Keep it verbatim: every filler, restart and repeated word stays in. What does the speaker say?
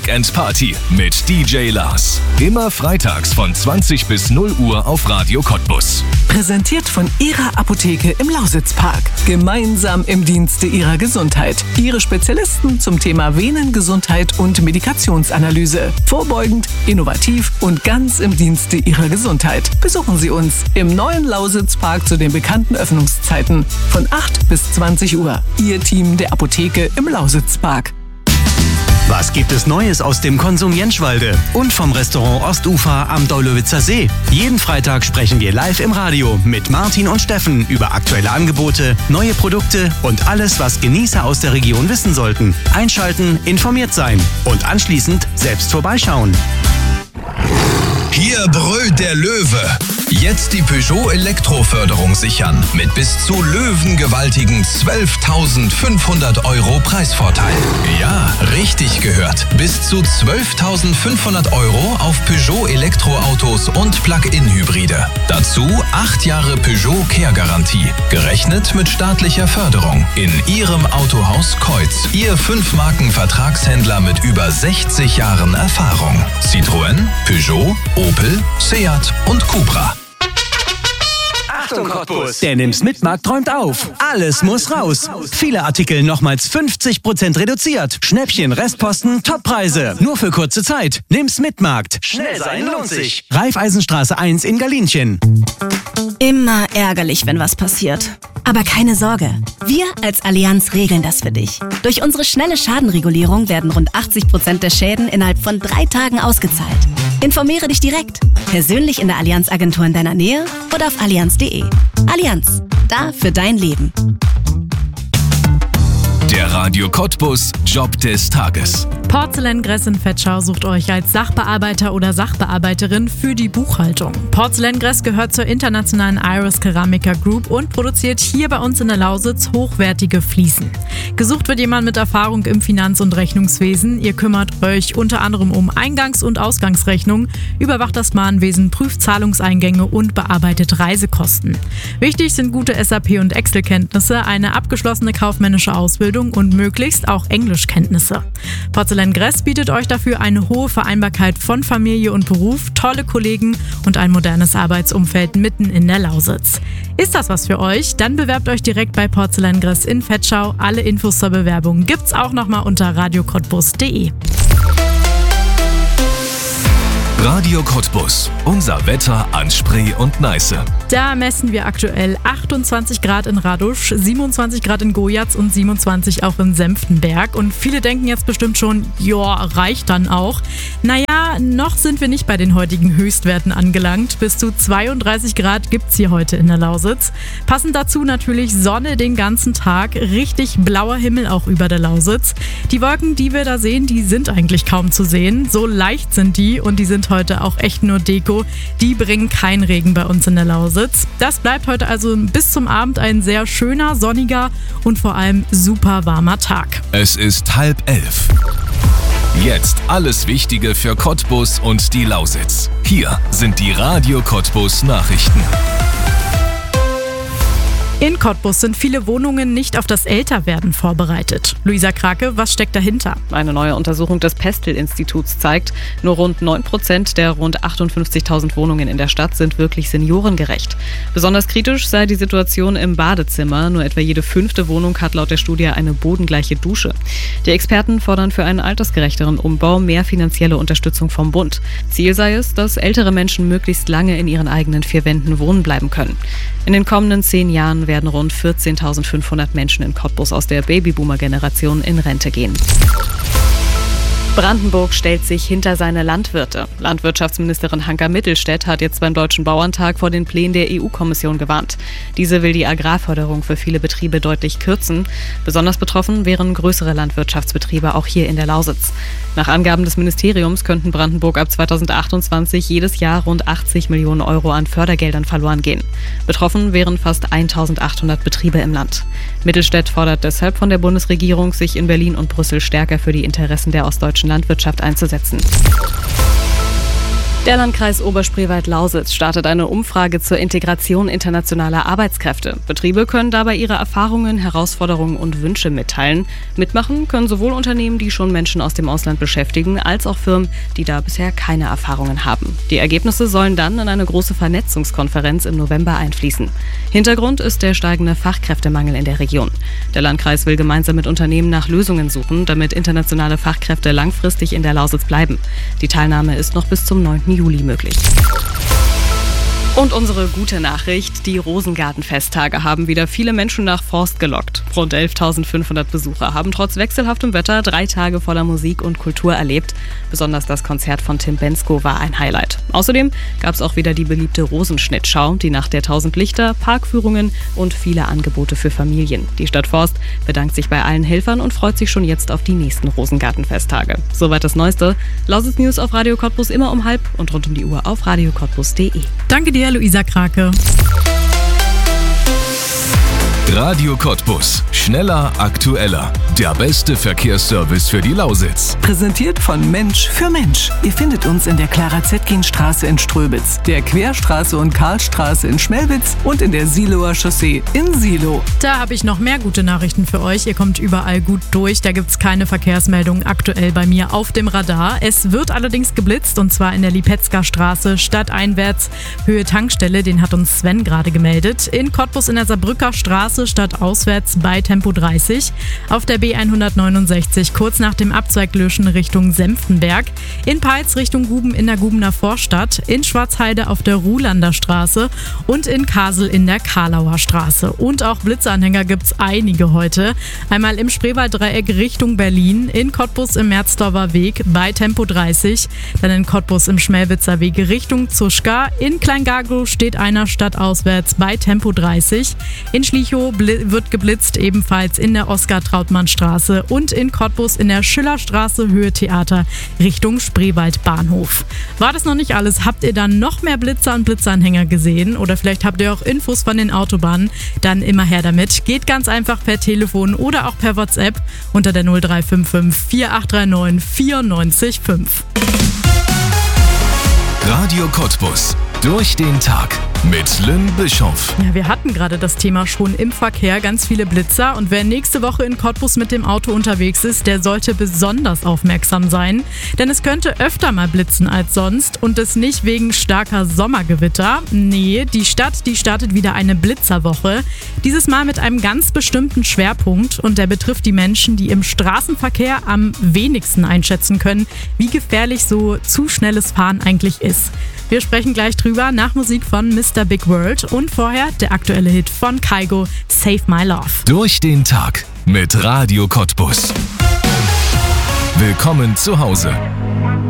Weekend Party mit D J Lars. Immer freitags von zwanzig bis null Uhr auf Radio Cottbus. Präsentiert von Ihrer Apotheke im Lausitzpark. Gemeinsam im Dienste Ihrer Gesundheit. Ihre Spezialisten zum Thema Venengesundheit und Medikationsanalyse. Vorbeugend, innovativ und ganz im Dienste Ihrer Gesundheit. Besuchen Sie uns im neuen Lausitzpark zu den bekannten Öffnungszeiten von acht bis zwanzig Uhr. Ihr Team der Apotheke im Lausitzpark. Was gibt es Neues aus dem Konsum Jenschwalde und vom Restaurant Ostufer am Daulowitzer See? Jeden Freitag sprechen wir live im Radio mit Martin und Steffen über aktuelle Angebote, neue Produkte und alles, was Genießer aus der Region wissen sollten. Einschalten, informiert sein und anschließend selbst vorbeischauen. Hier brüllt der Löwe. Jetzt die Peugeot Elektroförderung sichern. Mit bis zu löwengewaltigen zwölftausendfünfhundert Euro Preisvorteil. Ja, richtig gehört. Bis zu zwölftausendfünfhundert Euro auf Peugeot Elektroautos und Plug-in-Hybride. Dazu acht Jahre Peugeot Care-Garantie. Gerechnet mit staatlicher Förderung. In Ihrem Autohaus Keutz. Ihr Fünf-Marken-Vertragshändler mit über sechzig Jahren Erfahrung. Citroën, Peugeot, Opel, Seat und Cupra. Achtung Cottbus! Der Nimm's Mitmarkt träumt auf. Alles muss raus. Viele Artikel nochmals fünfzig Prozent reduziert. Schnäppchen, Restposten, Toppreise. Nur für kurze Zeit. Nimm's Mitmarkt. Schnell sein lohnt sich. Raiffeisenstraße eins in Galinchen. Immer ärgerlich, wenn was passiert. Aber keine Sorge, wir als Allianz regeln das für dich. Durch unsere schnelle Schadenregulierung werden rund achtzig Prozent der Schäden innerhalb von drei Tagen ausgezahlt. Informiere dich direkt, persönlich in der Allianz-Agentur in deiner Nähe oder auf allianz punkt de. Allianz, da für dein Leben. Der Radio Cottbus Job des Tages. Porzellangress in Vetschau sucht euch als Sachbearbeiter oder Sachbearbeiterin für die Buchhaltung. Porzellangress gehört zur internationalen Iris Keramica Group und produziert hier bei uns in der Lausitz hochwertige Fliesen. Gesucht wird jemand mit Erfahrung im Finanz- und Rechnungswesen. Ihr kümmert euch unter anderem um Eingangs- und Ausgangsrechnungen, überwacht das Mahnwesen, prüft Zahlungseingänge und bearbeitet Reisekosten. Wichtig sind gute S A P- und Excel-Kenntnisse, eine abgeschlossene kaufmännische Ausbildung und möglichst auch Englischkenntnisse. Porzellangress bietet euch dafür eine hohe Vereinbarkeit von Familie und Beruf, tolle Kollegen und ein modernes Arbeitsumfeld mitten in der Lausitz. Ist das was für euch? Dann bewerbt euch direkt bei Porzellangress in Vetschau. Alle Infos zur Bewerbung gibt's auch nochmal unter radio cottbus punkt de. Radio Cottbus. Unser Wetter an Spree und Neiße. Da messen wir aktuell achtundzwanzig Grad in Radusch, siebenundzwanzig Grad in Gojatz und siebenundzwanzig auch in Senftenberg. Und viele denken jetzt bestimmt schon, ja, reicht dann auch. Naja, noch sind wir nicht bei den heutigen Höchstwerten angelangt. Bis zu zweiunddreißig Grad gibt's hier heute in der Lausitz. Passend dazu natürlich Sonne den ganzen Tag, richtig blauer Himmel auch über der Lausitz. Die Wolken, die wir da sehen, die sind eigentlich kaum zu sehen. So leicht sind die und die sind heute auch echt nur Deko. Die bringen keinen Regen bei uns in der Lausitz. Das bleibt heute also bis zum Abend ein sehr schöner, sonniger und vor allem super warmer Tag. Es ist halb elf. Jetzt alles Wichtige für Cottbus und die Lausitz. Hier sind die Radio Cottbus Nachrichten. In Cottbus sind viele Wohnungen nicht auf das Älterwerden vorbereitet. Luisa Krake, was steckt dahinter? Eine neue Untersuchung des Pestel-Instituts zeigt, nur rund neun Prozent der rund achtundfünfzigtausend Wohnungen in der Stadt sind wirklich seniorengerecht. Besonders kritisch sei die Situation im Badezimmer. Nur etwa jede fünfte Wohnung hat laut der Studie eine bodengleiche Dusche. Die Experten fordern für einen altersgerechteren Umbau mehr finanzielle Unterstützung vom Bund. Ziel sei es, dass ältere Menschen möglichst lange in ihren eigenen vier Wänden wohnen bleiben können. In den kommenden zehn Jahren werden rund vierzehntausendfünfhundert Menschen in Cottbus aus der Babyboomer-Generation in Rente gehen. Brandenburg stellt sich hinter seine Landwirte. Landwirtschaftsministerin Hanka Mittelstädt hat jetzt beim Deutschen Bauerntag vor den Plänen der E U-Kommission gewarnt. Diese will die Agrarförderung für viele Betriebe deutlich kürzen. Besonders betroffen wären größere Landwirtschaftsbetriebe, auch hier in der Lausitz. Nach Angaben des Ministeriums könnten Brandenburg ab zweitausendachtundzwanzig jedes Jahr rund achtzig Millionen Euro an Fördergeldern verloren gehen. Betroffen wären fast eintausendachthundert Betriebe im Land. Mittelstädt fordert deshalb von der Bundesregierung, sich in Berlin und Brüssel stärker für die Interessen der ostdeutschen Landwirtschaft einzusetzen. Der Landkreis Oberspreewald-Lausitz startet eine Umfrage zur Integration internationaler Arbeitskräfte. Betriebe können dabei ihre Erfahrungen, Herausforderungen und Wünsche mitteilen. Mitmachen können sowohl Unternehmen, die schon Menschen aus dem Ausland beschäftigen, als auch Firmen, die da bisher keine Erfahrungen haben. Die Ergebnisse sollen dann in eine große Vernetzungskonferenz im November einfließen. Hintergrund ist der steigende Fachkräftemangel in der Region. Der Landkreis will gemeinsam mit Unternehmen nach Lösungen suchen, damit internationale Fachkräfte langfristig in der Lausitz bleiben. Die Teilnahme ist noch bis zum neunten Juli möglich. Und unsere gute Nachricht, die Rosengartenfesttage haben wieder viele Menschen nach Forst gelockt. Rund elftausendfünfhundert Besucher haben trotz wechselhaftem Wetter drei Tage voller Musik und Kultur erlebt. Besonders das Konzert von Tim Bendzko war ein Highlight. Außerdem gab es auch wieder die beliebte Rosenschnittschau, die Nacht der tausend Lichter, Parkführungen und viele Angebote für Familien. Die Stadt Forst bedankt sich bei allen Helfern und freut sich schon jetzt auf die nächsten Rosengartenfesttage. Soweit das Neueste. Lausitz News auf Radio Cottbus immer um halb und rund um die Uhr auf radio cottbus punkt de. Danke dir, Luisa Krake. Radio Cottbus. Schneller, aktueller. Der beste Verkehrsservice für die Lausitz. Präsentiert von Mensch für Mensch. Ihr findet uns in der Clara-Zetkin-Straße in Ströbitz, der Querstraße und Karlstraße in Schmelwitz und in der Siloer Chaussee in Silo. Da habe ich noch mehr gute Nachrichten für euch. Ihr kommt überall gut durch. Da gibt es keine Verkehrsmeldungen aktuell bei mir auf dem Radar. Es wird allerdings geblitzt und zwar in der Lipetzker Straße, stadteinwärts, Höhe Tankstelle. Den hat uns Sven gerade gemeldet. In Cottbus in der Saarbrücker Straße, stadtauswärts bei Tempo dreißig. Auf der B hundertneunundsechzig kurz nach dem Abzweiglöschen Richtung Senftenberg. In Peitz Richtung Guben in der Gubener Vorstadt. In Schwarzheide auf der Ruhlander Straße und in Kasel in der Karlauer Straße. Und auch Blitzanhänger gibt es einige heute. Einmal im Spreewalddreieck Richtung Berlin, in Cottbus im Merzdorfer Weg bei Tempo dreißig, dann in Cottbus im Schmelwitzer Weg Richtung Zuschka. In Kleingargow steht einer stadtauswärts bei Tempo dreißig. In Schlichow wird geblitzt, ebenfalls in der Oskar-Trautmann-Straße und in Cottbus in der Schillerstraße Höhe Theater Richtung Spreewald-Bahnhof. War das noch nicht alles? Habt ihr dann noch mehr Blitzer und Blitzanhänger gesehen? Oder vielleicht habt ihr auch Infos von den Autobahnen? Dann immer her damit. Geht ganz einfach per Telefon oder auch per WhatsApp unter der null drei fünf fünf vier acht drei neun vier neun fünf. Radio Cottbus. Durch den Tag mit Lynn Bischoff. Ja, wir hatten gerade das Thema schon im Verkehr, ganz viele Blitzer. Und wer nächste Woche in Cottbus mit dem Auto unterwegs ist, der sollte besonders aufmerksam sein. Denn es könnte öfter mal blitzen als sonst und es nicht wegen starker Sommergewitter. Nee, die Stadt, die startet wieder eine Blitzerwoche. Dieses Mal mit einem ganz bestimmten Schwerpunkt und der betrifft die Menschen, die im Straßenverkehr am wenigsten einschätzen können, wie gefährlich so zu schnelles Fahren eigentlich ist. Wir sprechen gleich drüber nach Musik von Mister Big World und vorher der aktuelle Hit von Kygo, Save My Love. Durch den Tag mit Radio Cottbus. Willkommen zu Hause.